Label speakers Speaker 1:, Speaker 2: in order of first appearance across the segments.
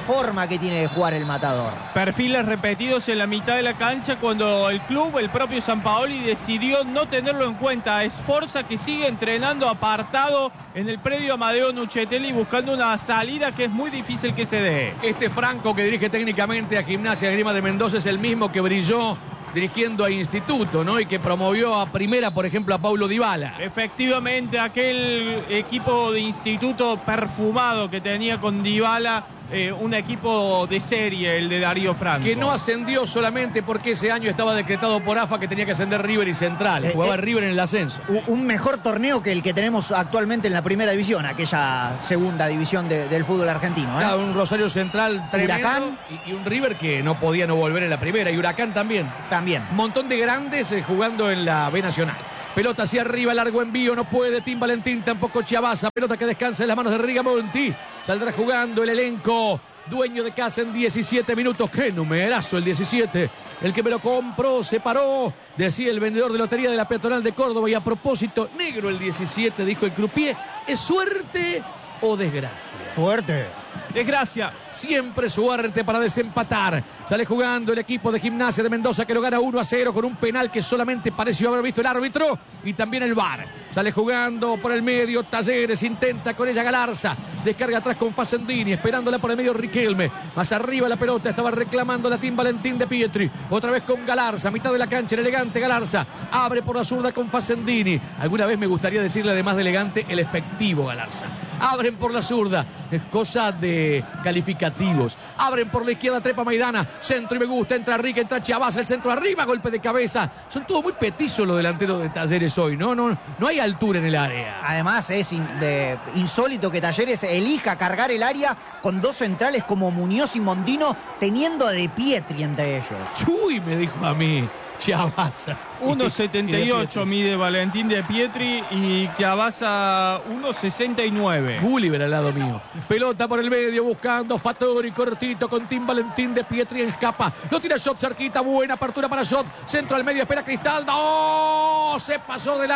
Speaker 1: forma que tiene de jugar el Matador.
Speaker 2: Perfiles repetidos en la mitad de la cancha cuando el club, el propio Sampaoli, decidió no tenerlo en cuenta. Es Sforza que sigue entrenando apartado en el predio Amadeo Nuccetelli buscando una salida que es muy difícil que se dé.
Speaker 3: Este Franco que dirige técnicamente a Gimnasia de Esgrima de Mendoza es el mismo que brilló dirigiendo a Instituto, ¿no? Y que promovió a primera, por ejemplo, a Paulo Dybala.
Speaker 2: Efectivamente, aquel equipo de Instituto perfumado que tenía con Dybala, un equipo de serie, el de Darío Franco.
Speaker 3: Que no ascendió solamente porque ese año estaba decretado por AFA que tenía que ascender River y Central. Jugaba River en el ascenso.
Speaker 1: Un mejor torneo que el que tenemos actualmente en la primera división, aquella segunda división del fútbol argentino.
Speaker 3: Claro, un Rosario Central tremendo.
Speaker 1: Huracán.
Speaker 3: Y un River que no podía no volver en la primera. Y Huracán también.
Speaker 1: También.
Speaker 3: Un montón de grandes jugando en la B Nacional. Pelota hacia arriba, largo envío, no puede Tim Valentín, tampoco Chiabaza. Pelota que descansa en las manos de Rigamonti. Saldrá jugando el elenco. Dueño de casa en 17 minutos. ¡Qué numerazo el 17! El que me lo compró, se paró. Decía el vendedor de lotería de la Peatonal de Córdoba. Y a propósito, negro el 17, dijo el croupier. ¿Es suerte o desgracia?
Speaker 1: Suerte.
Speaker 2: Desgracia.
Speaker 3: Siempre suerte para desempatar. Sale jugando el equipo de Gimnasia de Mendoza que lo gana 1-0 con un penal que solamente pareció haber visto el árbitro y también el VAR. Sale jugando por el medio Talleres, intenta con ella Galarza. Descarga atrás con Facendini, esperándola por el medio Riquelme. Más arriba la pelota, estaba reclamando la Tim Valentín de Pietri. Otra vez con Galarza, mitad de la cancha, el elegante Galarza. Abre por la zurda con Facendini. Alguna vez me gustaría decirle, además de elegante, el efectivo Galarza. Abren por la zurda, es cosa de calificativos. Abren por la izquierda, trepa Maidana, centro y me gusta, entra Rique, entra Chiabaza, el centro arriba, golpe de cabeza. Son todos muy petizos los delanteros de Talleres hoy, no hay altura en el área.
Speaker 1: Además es insólito que Talleres elija cargar el área con dos centrales como Muñoz y Mondino, teniendo a De Pietri entre ellos.
Speaker 3: Chuy, me dijo a mí Chiabaza.
Speaker 2: 1.78 mide Valentín de Pietri y Chiabaza 1.69.
Speaker 3: Gulliver al lado mío. Pelota por el medio buscando Fattori cortito con Tim Valentín de Pietri, escapa. Lo tira Shot cerquita, buena apertura para Shot. Centro al medio, espera Cristal. ¡No! Se pasó de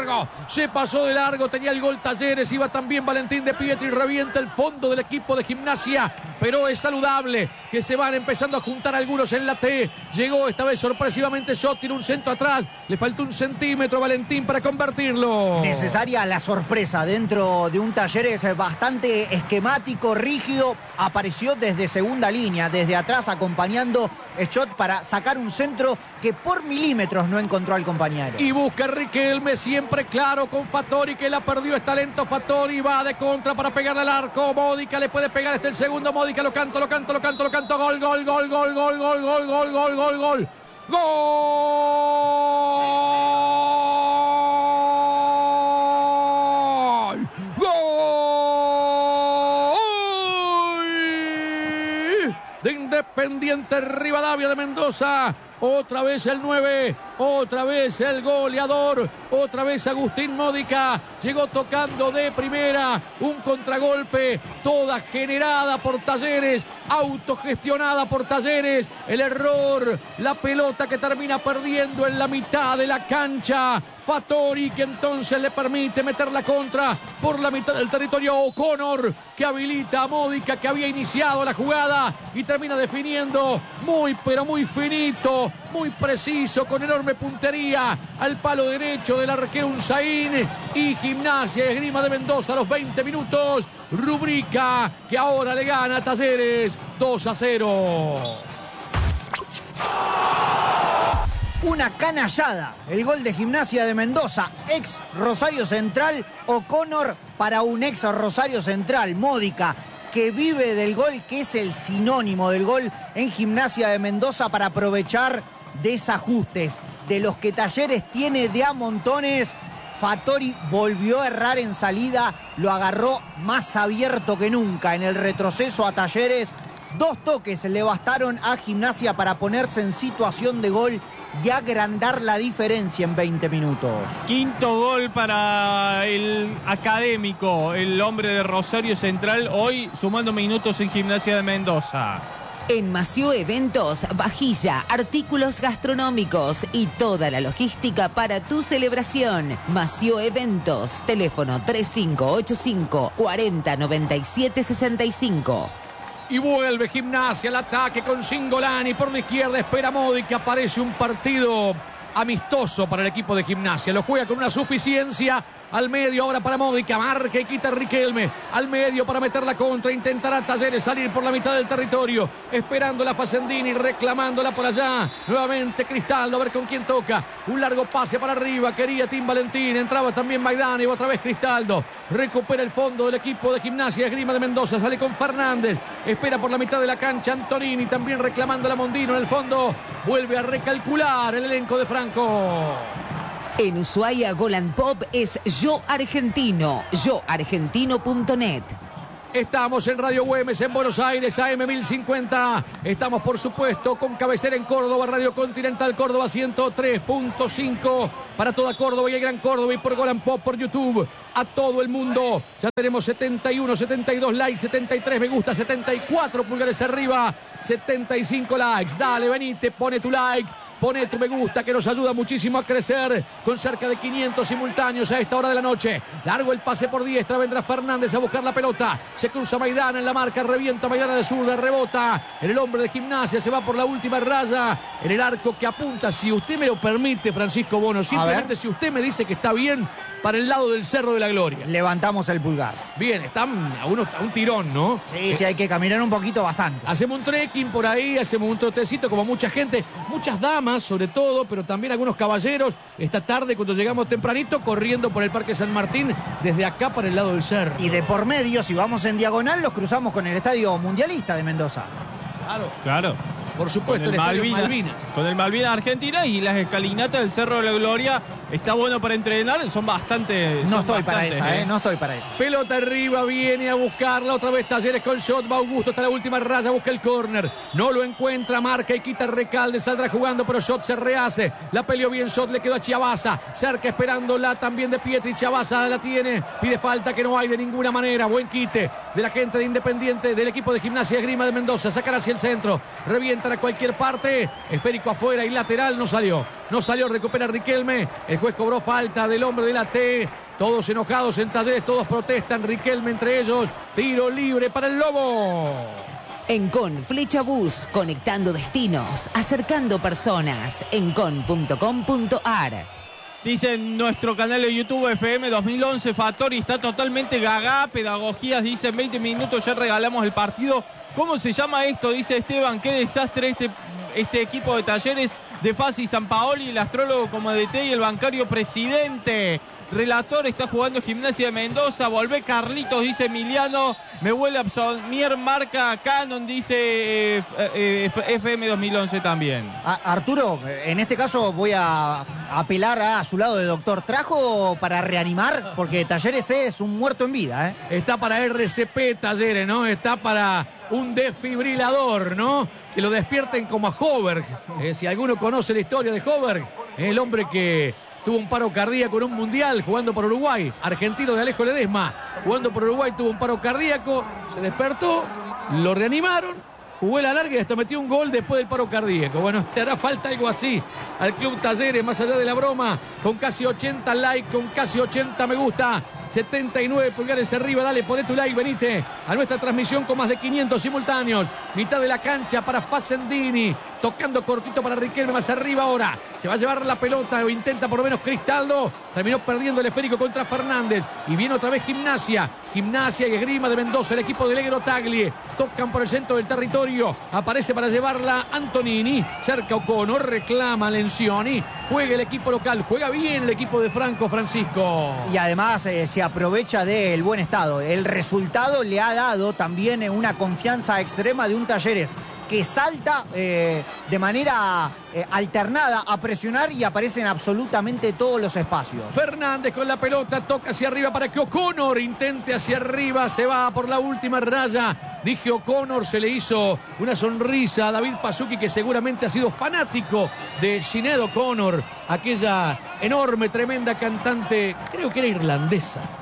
Speaker 3: largo. Tenía el gol Talleres, iba también Valentín de Pietri, revienta el fondo del equipo de Gimnasia. Pero es saludable que se van empezando a juntar algunos en la T. Llegó esta vez sorpresivamente Shot, tiene un centro atrás. Le faltó 1 centímetro a Valentín para convertirlo.
Speaker 1: Necesaria la sorpresa dentro de un Talleres bastante esquemático, rígido. Apareció desde segunda línea, desde atrás, acompañando Shot para sacar un centro que por milímetros no encontró al compañero.
Speaker 3: Y busca Riquelme, siempre claro con Fattori, que la perdió. Es talento Fattori, va de contra para pegarle al arco. Módica le puede pegar, este el segundo. Módica lo canto. Gol. ¡Gol! De Independiente Rivadavia de Mendoza. Otra vez el 9, otra vez el goleador, otra vez Agustín Módica. Llegó tocando de primera, un contragolpe, toda generada por Talleres, autogestionada por Talleres. El error, la pelota que termina perdiendo en la mitad de la cancha. Fattori, que entonces le permite meter la contra por la mitad del territorio. O'Connor, que habilita a Módica, que había iniciado la jugada y termina definiendo muy, pero muy finito, muy preciso, con enorme puntería al palo derecho del arquero Unzaín. Y Gimnasia Esgrima de Mendoza a los 20 minutos rubrica que ahora le gana a Talleres 2-0.
Speaker 1: Una canallada, el gol de Gimnasia de Mendoza, ex Rosario Central. O'Connor para un ex Rosario Central, Módica, que vive del gol, que es el sinónimo del gol en Gimnasia de Mendoza, para aprovechar desajustes de los que Talleres tiene de a montones. Fattori volvió a errar en salida, lo agarró más abierto que nunca en el retroceso a Talleres. 2 toques le bastaron a Gimnasia para ponerse en situación de gol y agrandar la diferencia en 20 minutos.
Speaker 2: Quinto gol para el académico, el hombre de Rosario Central, hoy sumando minutos en Gimnasia de Mendoza.
Speaker 4: En Mació Eventos, vajilla, artículos gastronómicos y toda la logística para tu celebración. Mació Eventos, teléfono 3585 40 97 65.
Speaker 3: Y vuelve Gimnasia al ataque con Cingolani por la izquierda. Espera Modica. Aparece un partido amistoso para el equipo de Gimnasia. Lo juega con una suficiencia. Al medio ahora para Modica, marca y quita Riquelme. Al medio para meter la contra. Intentará Talleres salir por la mitad del territorio. Esperando la Facendini, reclamándola por allá. Nuevamente Cristaldo, a ver con quién toca. Un largo pase para arriba. Quería Tim Valentín. Entraba también Maidana y otra vez Cristaldo. Recupera el fondo del equipo de Gimnasia Esgrima de Mendoza. Sale con Fernández. Espera por la mitad de la cancha Antonini. También reclamando a Mondino en el fondo. Vuelve a recalcular el elenco de Franco.
Speaker 4: En Ushuaia, Golan Pop es Yo Argentino, yoargentino.net.
Speaker 3: Estamos en Radio Güemes en Buenos Aires, AM 1050. Estamos, por supuesto, con cabecera en Córdoba, Radio Continental Córdoba 103.5 para toda Córdoba y el Gran Córdoba, y por Golan Pop por YouTube a todo el mundo. Ya tenemos 71, 72 likes, 73 me gusta, 74 pulgares arriba, 75 likes. Dale, venite, pone tu like. Pone tu me gusta, que nos ayuda muchísimo a crecer, con cerca de 500 simultáneos a esta hora de la noche. Largo el pase por diestra, vendrá Fernández a buscar la pelota. Se cruza Maidana en la marca, revienta Maidana de zurda, rebota en el hombre de Gimnasia, se va por la última raya en el arco que apunta, si usted me lo permite, Francisco Bono, simplemente si usted me dice que está bien, para el lado del Cerro de la Gloria.
Speaker 1: Levantamos el pulgar.
Speaker 3: Bien, están a un tirón, ¿no?
Speaker 1: Sí, sí, hay que caminar un poquito bastante.
Speaker 3: Hacemos un trekking por ahí, hacemos un trotecito como mucha gente, muchas damas sobre todo, pero también algunos caballeros. Esta tarde, cuando llegamos tempranito, corriendo por el Parque San Martín, desde acá para el lado del cerro.
Speaker 1: Y de por medio, si vamos en diagonal, los cruzamos con el Estadio Mundialista de Mendoza.
Speaker 2: Claro.
Speaker 3: Por supuesto,
Speaker 2: el Malvinas. Con el Malvinas Argentina y las escalinatas del Cerro de la Gloria. Está bueno para entrenar, son bastante.
Speaker 1: No estoy para esa, no estoy para eso.
Speaker 3: Pelota arriba, viene a buscarla otra vez Talleres con shot, va Augusto hasta la última raya, busca el córner, no lo encuentra, marca y quita Recalde, saldrá jugando, pero shot se rehace, la peleó bien shot, le quedó a Chiabaza, cerca esperándola también de Pietri, Chiabaza la tiene, pide falta que no hay de ninguna manera, buen quite de la gente de Independiente, del equipo de Gimnasia Esgrima de Mendoza, sacar hacia el centro, revientan a cualquier parte, esférico afuera y lateral, no salió, recupera Riquelme, el juez cobró falta del hombre de la T, todos enojados en Talleres, todos protestan, Riquelme entre ellos, tiro libre para el Lobo.
Speaker 4: Encon Flecha Bus, conectando destinos, acercando personas, encon.com.ar.
Speaker 2: Dice en nuestro canal de YouTube FM 2011, Fattori está totalmente gaga, pedagogías, dice en 20 minutos ya regalamos el partido. ¿Cómo se llama esto? Dice Esteban, qué desastre este equipo de Talleres de Fassi, Sampaoli, el astrólogo como DT y el bancario presidente. Relator, está jugando Gimnasia de Mendoza, volvé Carlitos, dice Emiliano, me vuelve a absorber, marca Canon, dice FM 2011 también.
Speaker 1: Arturo, en este caso voy a apelar a su lado de doctor. ¿Trajo para reanimar? Porque Talleres es un muerto en vida, ¿eh?
Speaker 3: Está para RCP Talleres, ¿no? Está para un desfibrilador, ¿no? Que lo despierten como a Hoberg. Si alguno conoce la historia de Hoberg, el hombre que tuvo un paro cardíaco en un mundial jugando por Uruguay, argentino de Alejo Ledesma, jugando por Uruguay tuvo un paro cardíaco, se despertó, lo reanimaron, jugó la larga y hasta metió un gol después del paro cardíaco. Bueno, le hará falta algo así al Club Talleres, más allá de la broma, con casi 80 likes, con casi 80 me gusta, 79 pulgares arriba, dale, poné tu like, venite a nuestra transmisión con más de 500 simultáneos, mitad de la cancha para Facendini, tocando cortito para Riquelme, más arriba ahora, se va a llevar la pelota o intenta por lo menos Cristaldo, terminó perdiendo el esférico contra Fernández y viene otra vez Gimnasia y Esgrima de Mendoza, el equipo de Legro Taglie, tocan por el centro del territorio, aparece para llevarla Antonini, cerca O'Connor, reclama Lencioni, juega el equipo local, juega bien el equipo de Francisco.
Speaker 1: Y además se aprovecha del buen estado, el resultado le ha dado también una confianza extrema de un Talleres que salta de manera alternada a presionar y aparecen absolutamente todos los espacios.
Speaker 3: Fernández con la pelota, toca hacia arriba para que O'Connor intente hacia arriba, se va por la última raya. Dije O'Connor, se le hizo una sonrisa a David Pasuki, que seguramente ha sido fanático de Sinéad O'Connor, aquella enorme, tremenda cantante, creo que era irlandesa.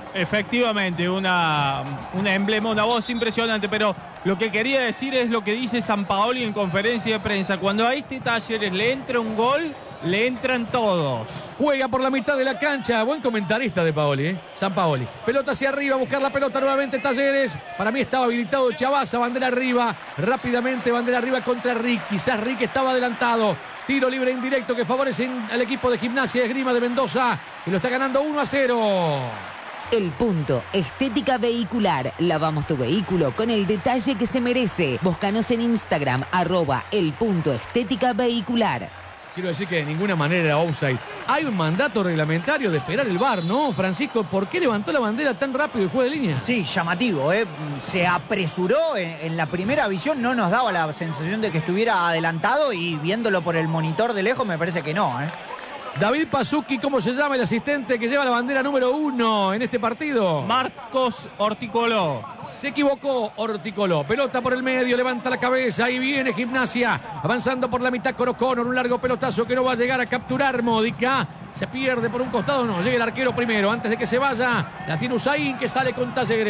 Speaker 2: Efectivamente, una emblema, una voz impresionante, pero lo que quería decir es lo que dice Sampaoli en conferencia de prensa. Cuando a este Talleres le entra un gol, le entran todos.
Speaker 3: Juega por la mitad de la cancha. Buen comentarista de Paoli, Sampaoli. Pelota hacia arriba, buscar la pelota nuevamente Talleres. Para mí estaba habilitado Chavaza, bandera arriba. Rápidamente, bandera arriba contra Rick. Quizás Rick estaba adelantado. Tiro libre indirecto que favorecen al equipo de Gimnasia y Esgrima de Mendoza, que lo está ganando 1-0.
Speaker 4: El Punto Estética Vehicular. Lavamos tu vehículo con el detalle que se merece. Búscanos en Instagram, @elpuntoestéticavehicular.
Speaker 3: Quiero decir que de ninguna manera era offside. Hay un mandato reglamentario de esperar el VAR, ¿no, Francisco? ¿Por qué levantó la bandera tan rápido el juez de línea?
Speaker 1: Sí, llamativo, ¿eh? Se apresuró en la primera visión, no nos daba la sensación de que estuviera adelantado y viéndolo por el monitor de lejos me parece que no, ¿eh?
Speaker 3: David Pazuki, ¿cómo se llama el asistente que lleva la bandera número 1 en este partido?
Speaker 2: Marcos Orticoló.
Speaker 3: Se equivocó Orticoló. Pelota por el medio, levanta la cabeza. Ahí viene Gimnasia. Avanzando por la mitad con O'Connor. Un largo pelotazo que no va a llegar a capturar Módica. Se pierde por un costado. No, llega el arquero primero. Antes de que se vaya, la tiene Usain que sale con Talleres.